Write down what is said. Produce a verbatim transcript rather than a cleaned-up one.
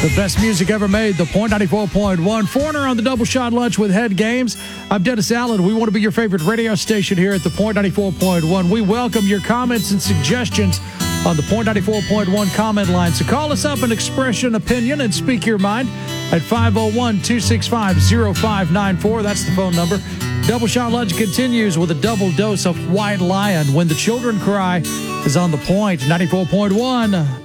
The best music ever made, the Point ninety-four point one. Foreigner on the Double Shot Lunch with Head Games. I'm Dennis Allen. We want to be your favorite radio station here at the Point ninety-four point one. We welcome your comments and suggestions on the Point ninety-four point one comment line. So call us up and express an opinion and speak your mind at five oh one, two six five, oh five nine four. That's the phone number. Double Shot Lunch continues with a double dose of White Lion. When the Children Cry is on the Point ninety-four point one.